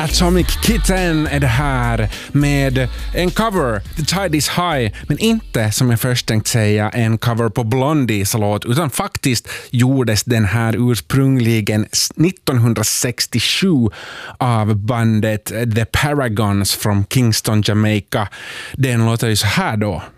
Atomic Kitten är det här med en cover, The Tide is High, men inte som jag först tänkt säga en cover på Blondies låt, utan faktiskt gjordes den här ursprungligen 1967 av bandet The Paragons från Kingston, Jamaica. Den låter ju så här då.